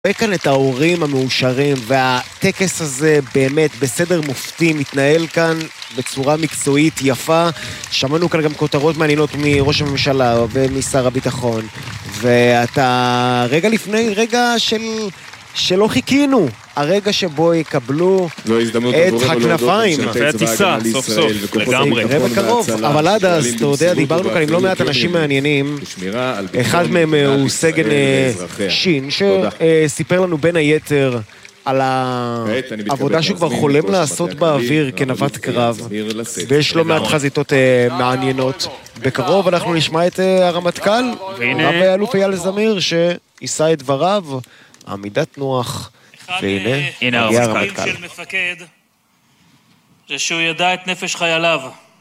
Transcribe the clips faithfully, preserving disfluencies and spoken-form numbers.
וכאן את ההורים המאושרים, והטקס הזה באמת בסדר מופתי מתנהל כאן בצורה מקצועית יפה. שמענו כאן גם כותרות מעניינות מראש הממשלה ומשר הביטחון, ואתה רגע לפני רגע של שלא חיכינו, הרגע שבו יקבלו את הכנפיים. והטיסה, סוף סוף, לגמרי. נראה בקרוב, אבל עד אז, אתה יודע, דיברנו כאן עם לא מעט אנשים מעניינים. אחד מהם הוא סגן שין, שסיפר לנו בין היתר על העבודה שהוא כבר חולם לעשות באוויר כנווט קרב, ויש לא מעט חזיתות מעניינות. בקרוב אנחנו נשמע את הרמטכ"ל, רב אלוף אייל זמיר, שיישא את דבריו, עמידת נוח, והנה הגיע הרמטכ"ל. של מפקד זה שהוא ידע את נפש חייליו.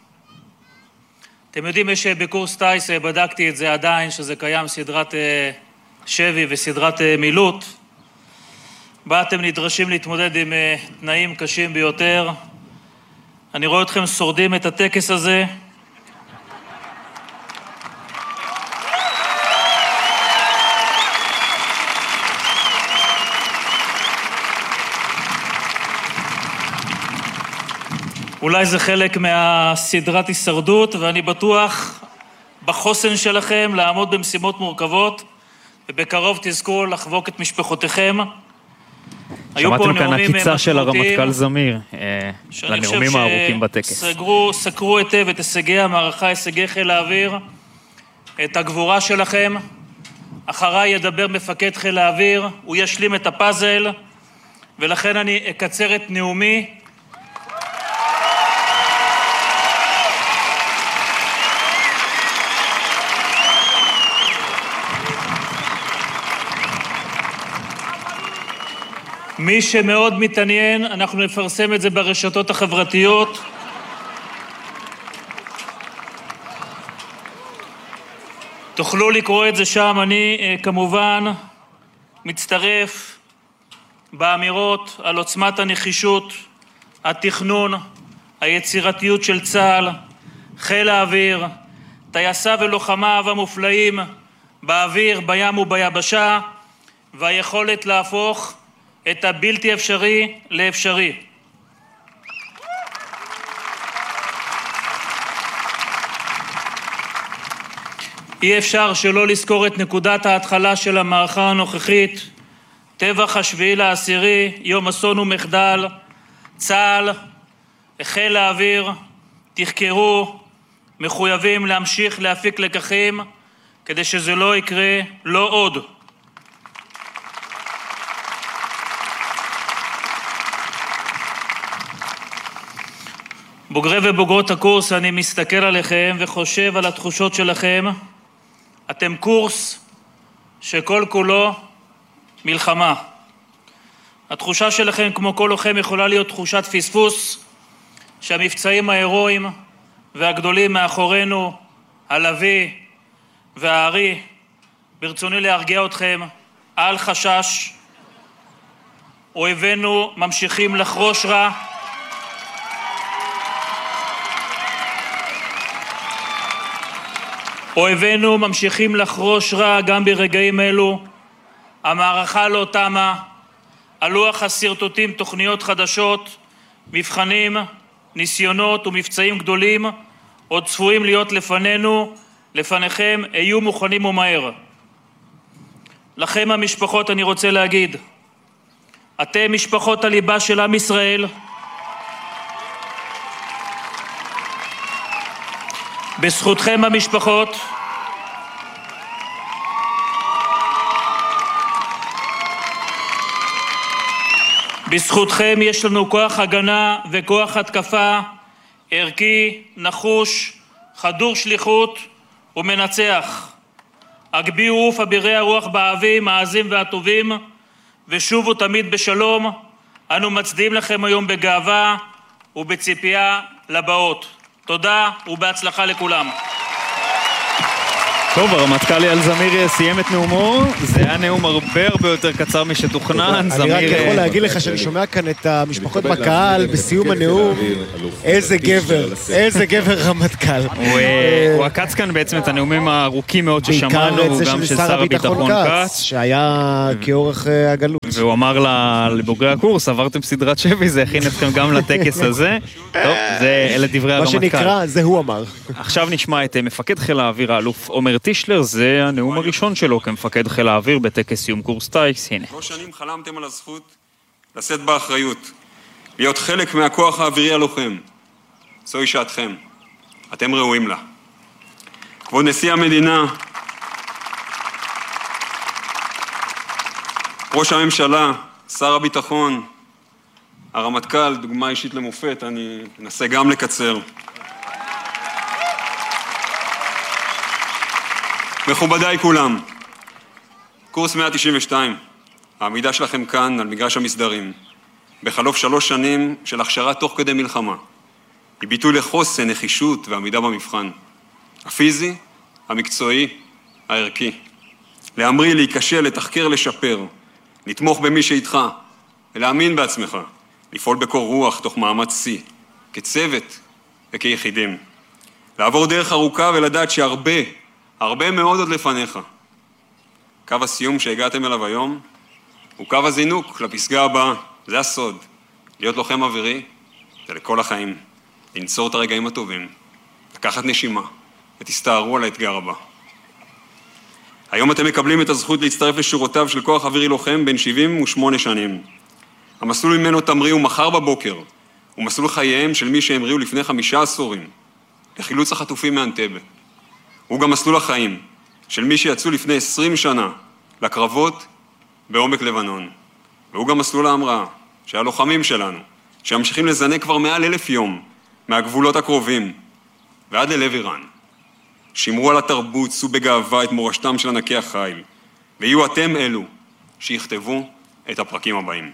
אתם יודעים, יש בקורס טייס, בדקתי את זה עדיין, שזה קיים סדרת שבי וסדרת מילוט, בה אתם נדרשים להתמודד עם תנאים קשים ביותר. אני רואה אתכם שורדים את הטקס הזה. אולי זה חלק מהסדרת הישרדות, ואני בטוח בחוסן שלכם לעמוד במשימות מורכבות, ובקרוב תזכו לחבוק את משפחותיכם. שמעתם כאן הקיצה של הרמטכ"ל זמיר, לנאומים הארוכים בטקס. סקרו היטב את הישגי המערכה, הישגי חיל האוויר, את הגבורה שלכם. אחריי ידבר מפקד חיל האוויר, הוא ישלים את הפאזל, ולכן אני אקצר את נאומי. מי שמאוד מתעניין, אנחנו נפרסם את זה ברשתות החברתיות. תוכלו לקרוא את זה שם. אני כמובן מצטרף באמירות על עוצמת הנחישות, התכנון, היצירתיות של צה"ל, חיל האוויר, טייסיו ולוחמיו המופלאים באוויר, בים וביבשה, והיכולת להפוך את הבלתי אפשרי לאפשרי. אי אפשר שלא לזכור את נקודת ההתחלה של המערכה הנוכחית, טבח השביעי לעשירי, יום אסון ומחדל. צה"ל, חיל האוויר, תחקרו, מחויבים להמשיך להפיק לקחים, כדי שזה לא יקרה, לא עוד. בוגרי ובוגרות הקורס, אני מסתכל עליכם וחושב על התחושות שלכם. אתם קורס שכל כולו מלחמה. התחושה שלכם, כמו כל לוחם, יכולה להיות תחושת פספוס, שהמבצעים ההירואיים והגדולים מאחורינו, הלוי והארי. ברצוני להרגיע אתכם, אל חשש. אויבינו ממשיכים לחרוש רע, אויבינו ממשיכים לחרוש רע גם ברגעים אלו. המערכה לא תמה. הלוח הסרטוטים, תוכניות חדשות, מבחנים, ניסיונות ומבצעים גדולים עוד צפויים להיות לפנינו, לפניכם. היו מוכנים ומהר. לכם המשפחות אני רוצה להגיד, אתם משפחות הליבה של עם ישראל. בזכותכם המשפחות, בזכותכם יש לנו כוח הגנה וכוח התקפה, ערכי, נחוש, חדור שליחות ומנצח. הגביאו עוף אבירי הרוח באבים, העזים והטובים, ושובו תמיד בשלום. אנו מצדיעים לכם היום בגאווה ובציפייה לבאות. תודה ובהצלחה לכולם. טוב, הרמטכ"ל אייל זמיר סיים את נאומו, זה היה נאום הרבה הרבה יותר קצר משתוכנן. אני רק יכול להגיד לך שאני שומע כאן את המשפחות בקהל בסיום הנאום, איזה גבר, איזה גבר רמטכ"ל. הוא עקץ כאן בעצם את הנאומים הארוכים מאוד ששמענו, גם של שר הביטחון כץ, שהיה כאורך הגלות. והוא אמר לבוגרי הקורס, עברתם סדרת שבי, זה הכין אתכם גם לטקס הזה. טוב, אלה דברי הרמטכ"ל. מה שנקרא, זה הוא אמר. עכשיו נשמע את מפקד חיל האוויר, האלוף עומר טישלר, זה הנאום הראשון שלו כמפקד חיל האוויר בטקס סיום קורס טיס, הנה. שלוש שנים חלמתם על הזכות לשאת באחריות, להיות חלק מהכוח האווירי הלוחם. זוהי שעתכם, אתם ראויים לה. כבוד נשיא המדינה, ראש הממשלה, שר הביטחון, הרמטכ"ל, דוגמה אישית למופת, אני אנסה גם לקצר. מכובדיי כולם, קורס מאה תשעים ושתיים, העמידה שלכם כאן על מגרש המסדרים, בחלוף שלוש שנים של הכשרה תוך כדי מלחמה, היא ביטוי לחוסן, נחישות ועמידה במבחן, הפיזי, המקצועי, הערכי. להמריא, להיקשר, לתחקר, לשפר, לתמוך במי שאיתך, ולהאמין בעצמך, לפעול בקור רוח תוך מאמץ שיא, כצוות וכיחידים. לעבור דרך ארוכה ולדעת שהרבה, הרבה מאוד עוד לפניך. קו הסיום שהגעתם אליו היום הוא קו הזינוק לפסגה הבאה, זה הסוד. להיות לוחם אווירי זה לכל החיים, לנצור את הרגעים הטובים, לקחת נשימה ותסתערו על האתגר הבא. היום אתם מקבלים את הזכות להצטרף לשורותיו של כוח אווירי לוחם בין שבעים ושמונה שנים. המסלול ממנו תמריאו מחר בבוקר, הוא מסלול חייהם של מי שהמריאו לפני חמישה עשורים, לחילוץ החטופים מאנטבה. הוא גם מסלול החיים של מי שיצאו לפני עשרים שנה לקרבות בעומק לבנון. והוא גם מסלול ההמראה של הלוחמים שלנו, שממשיכים לזנק כבר מעל אלף יום מהגבולות הקרובים ועד ללב איראן. שמרו על התרבות, שאו בגאווה את מורשתם של ענקי החיל, ויהיו אתם אלו שיכתבו את הפרקים הבאים.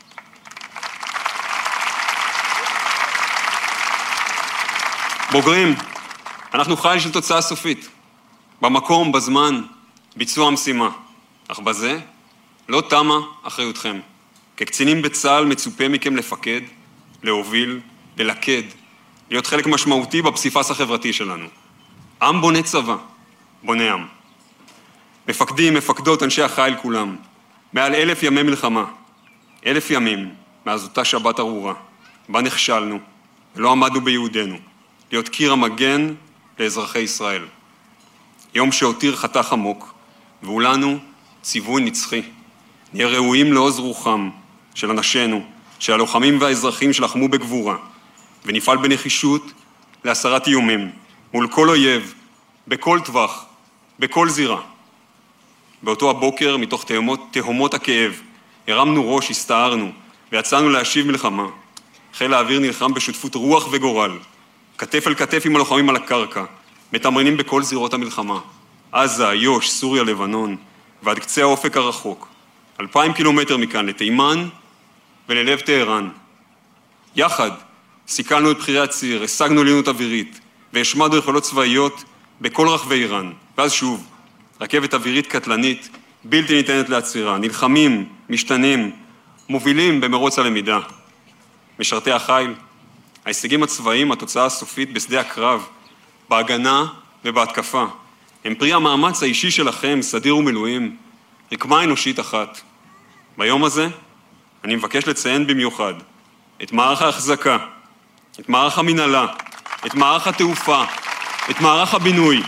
בוגרים, אנחנו חיל של תוצאה סופית. במקום, בזמן, ביצוע המשימה. אך בזה לא תמה אחריותכם. כקצינים בצה"ל מצופה מכם לפקד, להוביל, ללכד, להיות חלק משמעותי בפסיפס החברתי שלנו. עם בונה צבא, בונה עם. מפקדים, מפקדות, אנשי החיל כולם. מעל אלף ימי מלחמה. אלף ימים מאז אותה שבת ארורה, בה נכשלנו ולא עמדנו ביהודנו. להיות קיר המגן לאזרחי ישראל. יום שהותיר חתך עמוק, והוא לנו ציווי נצחי. נהיה ראויים לעוז רוחם של אנשינו, של הלוחמים והאזרחים שלחמו בגבורה, ונפעל בנחישות להסרת איומים, מול כל אויב, בכל טווח, בכל זירה. באותו הבוקר, מתוך תהומות, תהומות הכאב, הרמנו ראש, הסתערנו, ויצאנו להשיב מלחמה. חיל האוויר נלחם בשותפות רוח וגורל, כתף אל כתף עם הלוחמים על הקרקע, מתמרנים בכל זירות המלחמה. עזה, יוש, סוריה, לבנון, ועד קצה האופק הרחוק. אלפיים קילומטר מכאן לתימן וללב טהרן. יחד סיכלנו את בחירי הציר, השגנו עליונות אווירית, והשמדנו יכולות צבאיות בכל רחבי איראן. ואז שוב, רכבת אווירית קטלנית, בלתי ניתנת לעצירה, נלחמים, משתנים, מובילים במרוץ הלמידה. משרתי החיל, ההישגים הצבאיים, התוצאה הסופית בשדה הקרב, בהגנה ובהתקפה, הם פרי המאמץ האישי שלכם, סדיר ומילואים, רקמה אנושית אחת. ביום הזה אני מבקש לציין במיוחד את מערך ההחזקה, את מערך המנהלה, את מערך התעופה, את מערך הבינוי.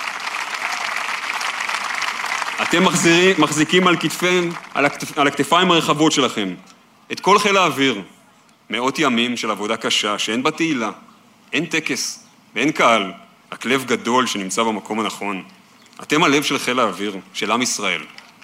אתם מחזירים, מחזיקים על כתפיהם, על, הכתפ, על הכתפיים הרחבות שלכם, את כל חיל האוויר, מאות ימים של עבודה קשה שאין בה תהילה, אין טקס ואין קהל, רק לב גדול שנמצא במקום הנכון. אתם הלב של חיל האוויר, של עם ישראל.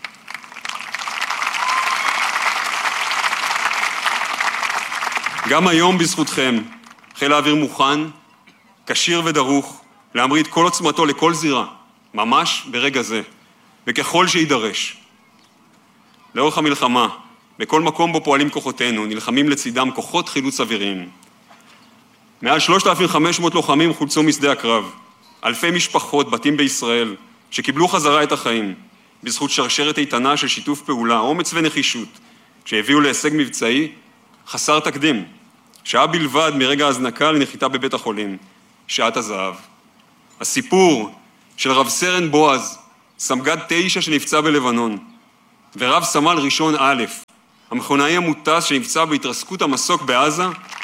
גם היום בזכותכם, חיל האוויר מוכן, כשיר ודרוך, להמריא את כל עוצמתו לכל זירה, ממש ברגע זה, וככל שידרש. לאורך המלחמה, בכל מקום בו פועלים כוחותינו, נלחמים לצידם כוחות חילוץ אוויריים. מעל שלושת אלפים וחמש מאות לוחמים חולצו משדה הקרב, אלפי משפחות, בתים בישראל, שקיבלו חזרה את החיים, בזכות שרשרת איתנה של שיתוף פעולה, אומץ ונחישות, שהביאו להישג מבצעי חסר תקדים, שעה בלבד מרגע ההזנקה לנחיתה בבית החולים, שעת הזהב. הסיפור של רב סרן בועז, סמג"ד תשע שנפצע בלבנון, ורב סמל ראשון א', המכונאי המוטס שנפצע בהתרסקות המסוק בעזה,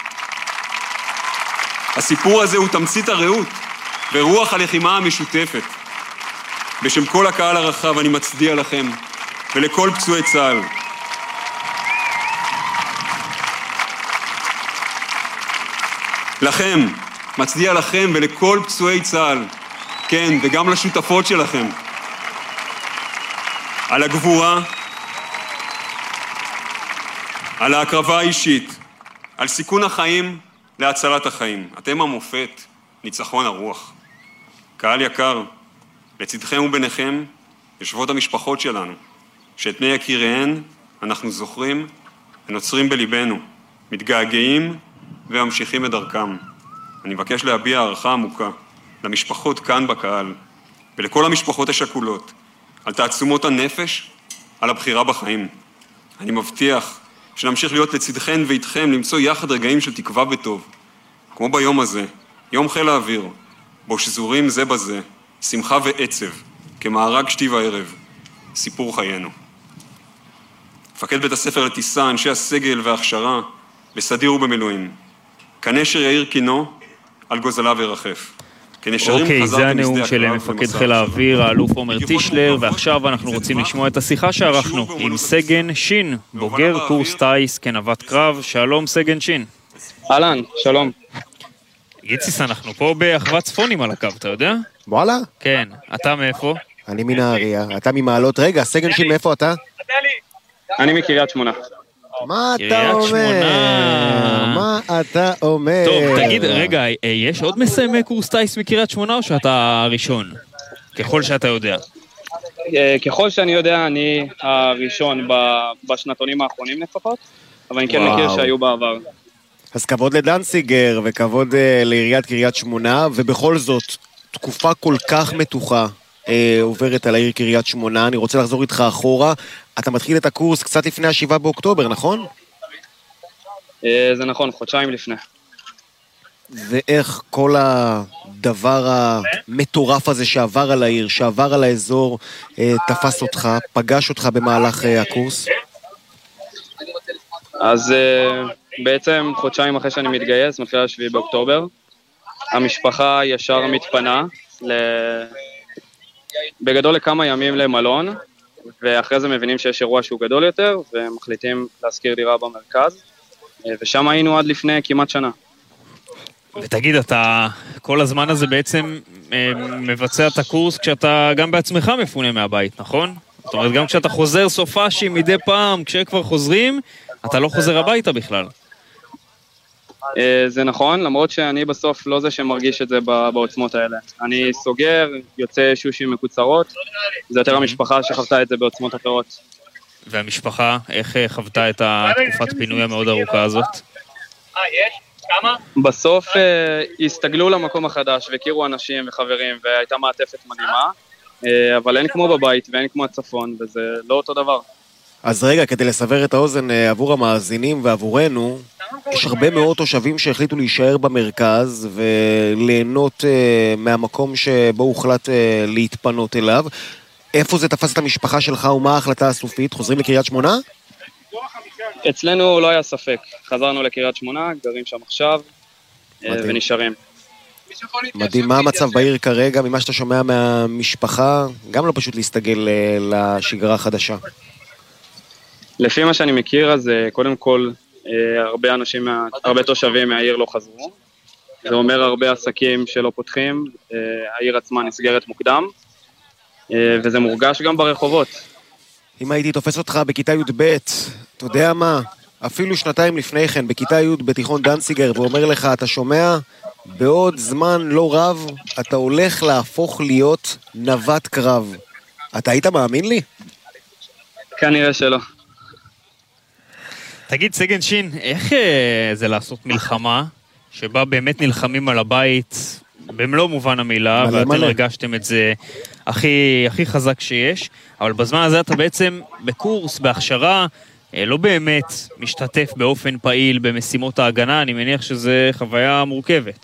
הסיפור הזה הוא תמצית הרעות ורוח הלחימה המשותפת. בשם כל הקהל הרחב אני מצדיע לכם ולכל פצועי צה"ל. לכם, מצדיע לכם ולכל פצועי צה"ל, כן, וגם לשותפות שלכם. על הגבורה, על ההקרבה האישית, על סיכון החיים להצלת החיים. אתם המופת, ניצחון הרוח. קהל יקר, לצדכם וביניכם יושבות המשפחות שלנו, שאת פני יקיריהן אנחנו זוכרים ונוצרים בליבנו, מתגעגעים וממשיכים את דרכם. אני מבקש להביע הערכה עמוקה למשפחות כאן בקהל, ולכל המשפחות השכולות, על תעצומות הנפש, על הבחירה בחיים. אני מבטיח שנמשיך להיות לצדכן ואיתכם, למצוא יחד רגעים של תקווה וטוב, כמו ביום הזה, יום חיל האוויר, בו שזורים זה בזה, שמחה ועצב, כמארג שתי וערב, סיפור חיינו. מפקד בית הספר לטיסה, אנשי הסגל וההכשרה, בסדיר ובמילואים. כנשר יאיר קינו, על גוזליו ירחף. אוקיי, זה הנאום של מפקד חיל האוויר, האלוף עומר טישלר, ועכשיו אנחנו רוצים לשמוע את השיחה שערכנו עם סגן שין, בוגר קורס טייס כנווט קרב. שלום סגן שין. אהלן, שלום. יציס, אנחנו פה באחוות צפונים על הקו, אתה יודע? וואלה? כן, אתה מאיפה? אני מנהריה, אתה ממעלות. רגע, סגן שין, מאיפה אתה? אני מקריית שמונה. מה אתה אומר? מה אתה אומר? טוב, תגיד, רגע, יש עוד מסיימי קורס טייס מקריית שמונה או שאתה הראשון? ככל שאתה יודע. ככל שאני יודע, אני הראשון בשנתונים האחרונים לפחות, אבל אני כן מכיר שהיו בעבר. אז כבוד לדנציגר וכבוד לעיריית קריית שמונה, ובכל זאת, תקופה כל כך מתוחה עוברת על העיר קריית שמונה. אני רוצה לחזור איתך אחורה. אתה מתחיל את הקורס קצת לפני השבעה באוקטובר, נכון? זה נכון, חודשיים לפני. ואיך כל הדבר המטורף הזה שעבר על העיר, שעבר על האזור, תפס אותך, פגש אותך במהלך הקורס? אז בעצם חודשיים אחרי שאני מתגייס, מתחיל השביעי באוקטובר, המשפחה ישר מתפנה, בגדול לכמה ימים למלון, ואחרי זה מבינים שיש אירוע שהוא גדול יותר, ומחליטים להשכיר דירה במרכז, ושם היינו עד לפני כמעט שנה. ותגיד, אתה כל הזמן הזה בעצם מבצע את הקורס כשאתה גם בעצמך מפונה מהבית, נכון? זאת אומרת, גם כשאתה חוזר סופשי מדי פעם, כשכבר חוזרים, אתה לא חוזר הביתה בכלל. זה נכון, למרות שאני בסוף לא זה שמרגיש את זה בעוצמות האלה. אני סוגר, יוצא שושים מקוצרות, זה יותר המשפחה שחוותה את זה בעוצמות אחרות. והמשפחה, איך חוותה את התקופת פינוי המאוד ארוכה הזאת? אה, יש? כמה? בסוף הסתגלו למקום החדש והכירו אנשים וחברים, והייתה מעטפת מדהימה, אבל אין כמו בבית ואין כמו הצפון, וזה לא אותו דבר. אז רגע, כדי לסבר את האוזן עבור המאזינים ועבורנו, יש הרבה מאוד תושבים שהחליטו להישאר במרכז וליהנות מהמקום שבו הוחלט להתפנות אליו. איפה זה תפס את המשפחה שלך ומה ההחלטה הסופית? חוזרים לקריית שמונה? אצלנו לא היה ספק. חזרנו לקריית שמונה, גרים שם עכשיו ונשארים. מדהים, מה המצב בעיר כרגע? ממה שאתה שומע מהמשפחה, גם לא פשוט להסתגל לשגרה החדשה. לפי מה שאני מכיר, אז קודם כל, הרבה אנשים, הרבה תושבים מהעיר לא חזרו. זה אומר הרבה עסקים שלא פותחים, העיר עצמה נסגרת מוקדם, וזה מורגש גם ברחובות. אם הייתי תופס אותך בכיתה י' ב', אתה יודע מה? אפילו שנתיים לפני כן, בכיתה י' בתיכון דנציגר, ואומר לך, אתה שומע? בעוד זמן לא רב, אתה הולך להפוך להיות נווט קרב. אתה היית מאמין לי? כנראה שלא. תגיד, סגן שין, איך זה לעשות מלחמה, שבה באמת נלחמים על הבית, במלוא מובן המילה, ואתם הרגשתם את זה הכי, הכי חזק שיש, אבל בזמן הזה אתה בעצם בקורס, בהכשרה, לא באמת משתתף באופן פעיל במשימות ההגנה, אני מניח שזה חוויה מורכבת.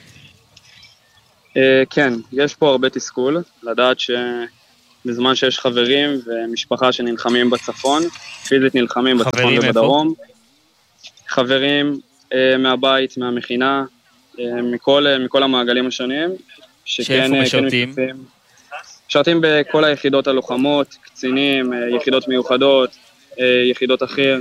כן, יש פה הרבה תסכול, לדעת שבזמן שיש חברים ומשפחה שנלחמים בצפון, פיזית נלחמים בצפון ובדרום, חברים מהבית, מהמכינה, מכל, מכל המעגלים השונים, שאיפה משרתים? כן משרתים בכל היחידות הלוחמות, קצינים, יחידות מיוחדות, יחידות אחר.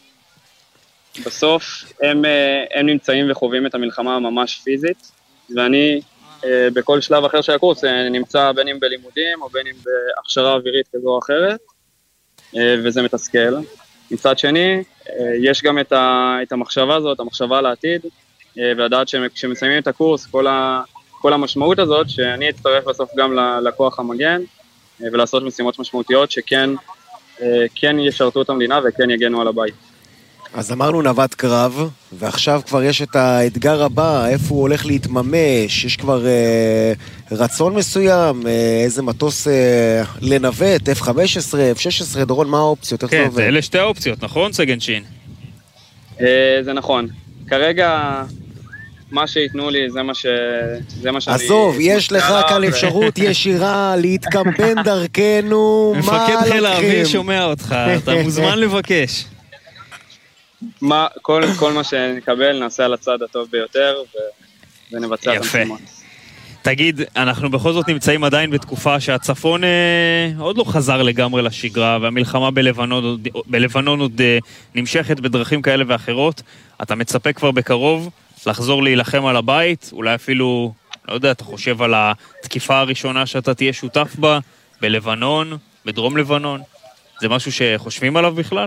בסוף הם, הם נמצאים וחווים את המלחמה ממש פיזית, ואני בכל שלב אחר של הקורס נמצא בין אם בלימודים או בין אם בהכשרה אווירית כזו או אחרת, וזה מתסכל. מצד שני, יש גם את, ה, את המחשבה הזאת, המחשבה על העתיד, ולדעת שכשמסיימים את הקורס, כל, ה, כל המשמעות הזאת, שאני אצטרף בסוף גם לכוח המגן, ולעשות משימות משמעותיות שכן כן ישרתו את המדינה וכן יגנו על הבית. אז אמרנו נווט קרב, ועכשיו כבר יש את האתגר הבא, איפה הוא הולך להתממש, יש כבר אה, רצון מסוים, אה, איזה מטוס אה, לנווט, אף חמש עשרה, אף שש עשרה, דורון, מה האופציות? כן, זה אלה שתי האופציות, נכון, סגן שין? אה, זה נכון. כרגע מה שיתנו לי זה מה ש... זה מה שאני... עזוב, יש לך כאן אפשרות ישירה להתקמפן דרכנו, מפקד חיל האוויר שומע אותך, אתה מוזמן לבקש. מה, כל, כל מה שנקבל נעשה על הצד הטוב ביותר ו... ונבצע את המשימות. תגיד, אנחנו בכל זאת נמצאים עדיין בתקופה שהצפון אה, עוד לא חזר לגמרי לשגרה, והמלחמה בלבנון עוד, בלבנון עוד אה, נמשכת בדרכים כאלה ואחרות. אתה מצפה כבר בקרוב לחזור להילחם על הבית, אולי אפילו, לא יודע, אתה חושב על התקיפה הראשונה שאתה תהיה שותף בה, בלבנון, בדרום לבנון. זה משהו שחושבים עליו בכלל?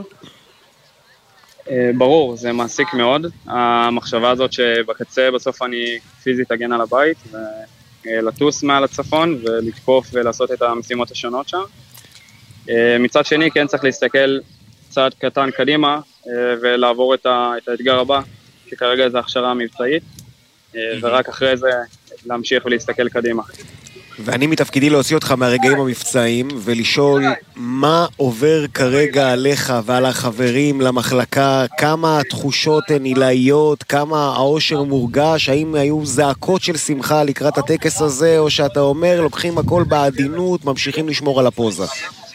ברור, זה מעסיק מאוד. המחשבה הזאת שבקצה בסוף אני פיזית אגן על הבית, ולטוס מעל הצפון ולתקוף ולעשות את המשימות השונות שם. מצד שני, כן צריך להסתכל צעד קטן קדימה, ולעבור את האתגר הבא, שכרגע זה הכשרה מבצעית, ורק אחרי זה להמשיך ולהסתכל קדימה. ואני מתפקידי להוציא אותך מהרגעים המבצעיים ולשאול מה עובר כרגע עליך ועל החברים למחלקה, כמה התחושות הן עילאיות, כמה האושר מורגש, האם היו זעקות של שמחה לקראת הטקס הזה, או שאתה אומר לוקחים הכל בעדינות, ממשיכים לשמור על הפוזה?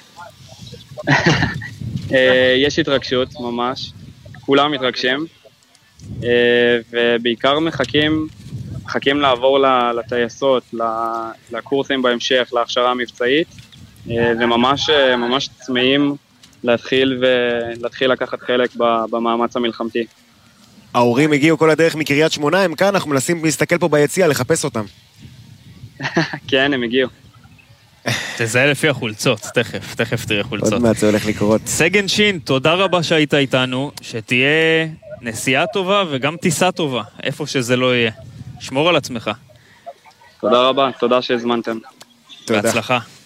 יש התרגשות ממש, כולם מתרגשים, ובעיקר מחכים מחכים לעבור לטייסות, לקורסים בהמשך, להכשרה המבצעית, וממש ממש צמאים להתחיל ולהתחיל לקחת חלק במאמץ המלחמתי. ההורים הגיעו כל הדרך מקריית שמונה, הם כאן, אנחנו מנסים להסתכל פה ביציאה, לחפש אותם. כן, הם הגיעו. תזהה לפי החולצות, תכף, תכף תראה חולצות. עוד מעט זה הולך לקרות. סגן שין, תודה רבה שהיית איתנו, שתהיה נסיעה טובה וגם טיסה טובה, איפה שזה לא יהיה. שמור על עצמך. תודה רבה, תודה שהזמנתם. בהצלחה.